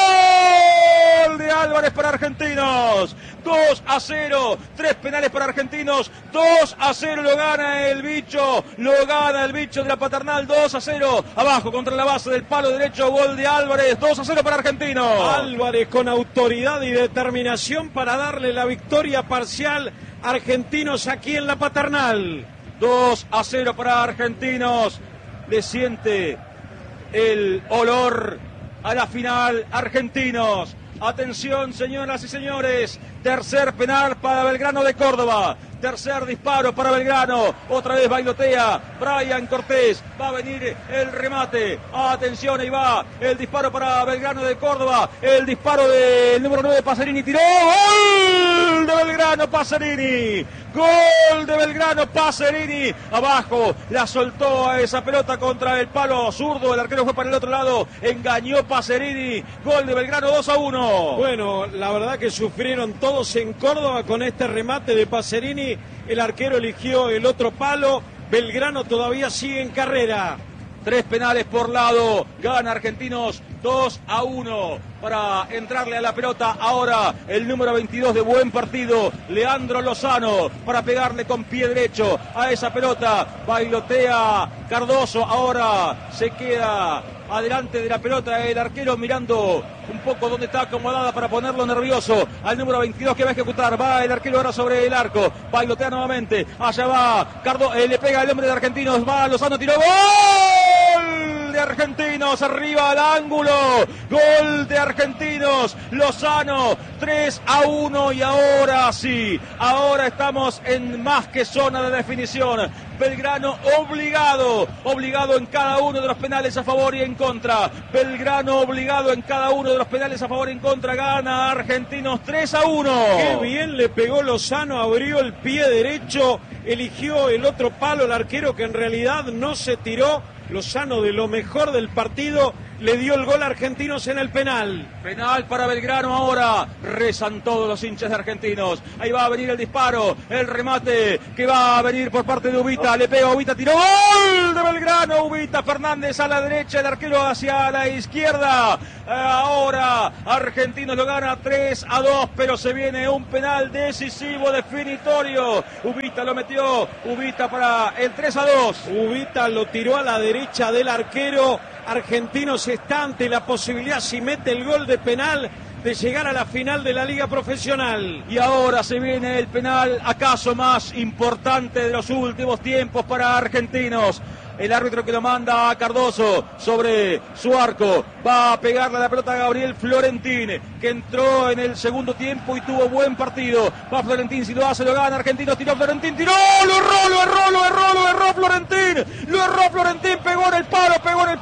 [SPEAKER 2] ¡Gol de Álvarez para Argentinos! 2-0, 3 penales para Argentinos, 2-0 lo gana el bicho de la Paternal, 2-0, abajo contra la base del palo derecho, gol de Álvarez, 2-0 para Argentinos.
[SPEAKER 5] Álvarez con autoridad y determinación para darle la victoria parcial a Argentinos aquí en la Paternal.
[SPEAKER 2] 2-0 para Argentinos, le siente el olor a la final Argentinos. Atención, señoras y señores, tercer penal para Belgrano de Córdoba. Tercer disparo para Belgrano. Otra vez bailotea Brian Cortés. Va a venir el remate. Atención, ahí va el disparo para Belgrano de Córdoba. El disparo del número 9, Pacerini. Tiró. ¡Gol de Belgrano, Pacerini! Gol de Belgrano, Pacerini. Abajo la soltó a esa pelota contra el palo zurdo. El arquero fue para el otro lado. Engañó Pacerini. Gol de Belgrano, 2-1.
[SPEAKER 5] Bueno, la verdad que sufrieron todos en Córdoba con este remate de Pacerini. El arquero eligió el otro palo. Belgrano todavía sigue en carrera.
[SPEAKER 2] 3 penales por lado. Gana Argentinos 2-1 para entrarle a la pelota. Ahora el número 22 de buen partido, Leandro Lozano, para pegarle con pie derecho a esa pelota. Bailotea Cardoso. Ahora se queda adelante de la pelota el arquero, mirando un poco dónde está acomodada para ponerlo nervioso al número 22 que va a ejecutar. Va el arquero ahora sobre el arco, bailotea nuevamente, allá va le pega el hombre de Argentinos, va Lozano, tiró, ¡gol de Argentinos! Arriba al ángulo, gol de Argentinos, Lozano, 3-1, y ahora sí, ahora estamos en más que zona de definición. Belgrano obligado en cada uno de los penales a favor y en contra. Belgrano obligado en cada uno de los penales a favor y en contra. Gana Argentinos 3-1.
[SPEAKER 5] Qué bien le pegó Lozano, abrió el pie derecho, eligió el otro palo el arquero, que en realidad no se tiró. Lozano, de lo mejor del partido, le dio el gol a Argentinos en el penal.
[SPEAKER 2] Penal para Belgrano ahora. Rezan todos los hinchas de Argentinos. Ahí va a venir el disparo, el remate que va a venir por parte de Ubita. Le pega Ubita, tiró, gol de Belgrano. Ubita Fernández a la derecha, el arquero hacia la izquierda. Ahora Argentinos lo gana 3-2, pero se viene un penal decisivo, definitorio. Ubita lo metió, Ubita para el 3-2.
[SPEAKER 5] Ubita lo tiró a la derecha del arquero. Argentinos está ante la posibilidad, si mete el gol de penal, de llegar a la final de la Liga Profesional.
[SPEAKER 2] Y ahora se viene el penal, acaso más importante de los últimos tiempos para Argentinos. El árbitro que lo manda a Cardoso sobre su arco. Va a pegarle la pelota a Gabriel Florentín, que entró en el segundo tiempo y tuvo buen partido. Va Florentín, si lo hace, lo gana Argentinos. Tiró Florentín, tiró, lo erró Florentín. Lo erró Florentín, pegó en el palo.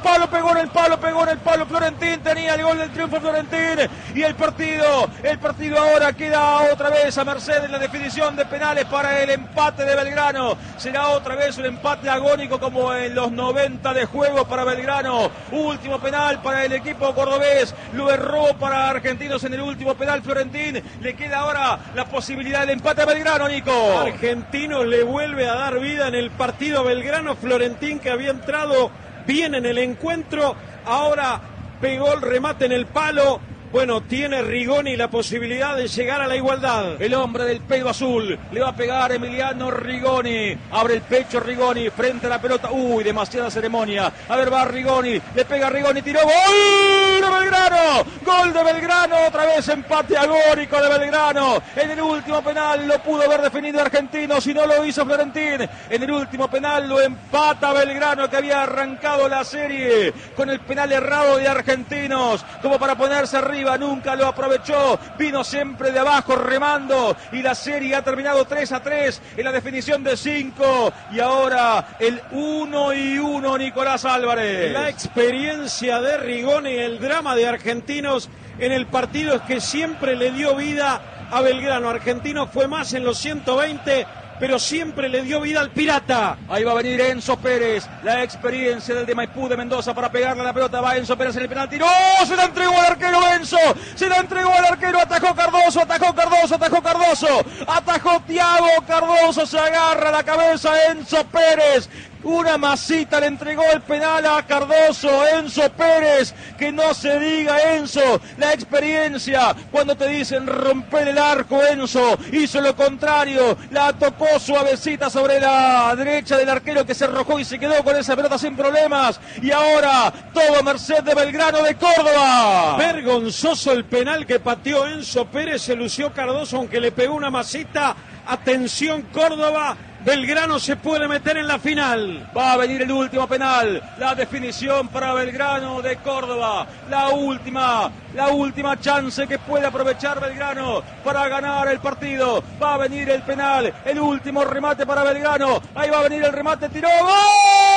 [SPEAKER 2] Florentín tenía el gol del triunfo Florentín. Y el partido ahora queda otra vez a merced de la definición de penales para el empate de Belgrano. Será otra vez un empate agónico como en los 90 de juego para Belgrano. Último penal para el equipo cordobés. Lo erró para Argentinos en el último penal Florentín. Le queda ahora la posibilidad del empate a Belgrano, Nico.
[SPEAKER 5] Argentinos le vuelve a dar vida en el partido Belgrano. Florentín, que había entrado bien en el encuentro, ahora pegó el remate en el palo. Bueno, tiene Rigoni la posibilidad de llegar a la igualdad.
[SPEAKER 2] El hombre del pelo azul le va a pegar Emiliano Rigoni. Abre el pecho Rigoni frente a la pelota. Uy, demasiada ceremonia. A ver, va Rigoni. Le pega Rigoni. Tiró. ¡Gol de Belgrano! ¡Gol de Belgrano! Otra vez empate agónico de Belgrano. En el último penal lo pudo haber definido Argentinos y no lo hizo Florentín. En el último penal lo empata Belgrano, que había arrancado la serie con el penal errado de Argentinos, como para ponerse arriba. Nunca lo aprovechó, vino siempre de abajo remando, y la serie ha terminado 3-3 en la definición de 5, y ahora el 1-1 Nicolás Álvarez.
[SPEAKER 5] La experiencia de Rigoni, el drama de Argentinos en el partido es que siempre le dio vida a Belgrano. Argentinos fue más en los 120, pero siempre le dio vida al Pirata.
[SPEAKER 2] Ahí va a venir Enzo Pérez, la experiencia del de Maipú de Mendoza para pegarle a la pelota. Va Enzo Pérez en el penalti. ¡No! Se la entregó al arquero Enzo. Se la entregó al arquero. Atajó Cardoso. Atajó Thiago Cardoso. Se agarra la cabeza Enzo Pérez. Una masita le entregó el penal a Cardoso, Enzo Pérez. Que no se diga, Enzo, la experiencia. Cuando te dicen romper el arco, Enzo hizo lo contrario. La tocó suavecita sobre la derecha del arquero, que se arrojó y se quedó con esa pelota sin problemas. Y ahora todo a merced de Belgrano de Córdoba.
[SPEAKER 5] Vergonzoso el penal que pateó Enzo Pérez. Se lució Cardoso, aunque le pegó una masita. Atención Córdoba, Belgrano se puede meter en la final.
[SPEAKER 2] Va a venir el último penal, la definición para Belgrano de Córdoba. La última chance que puede aprovechar Belgrano para ganar el partido. Va a venir el penal, el último remate para Belgrano. Ahí va a venir el remate, tiró, ¡gol!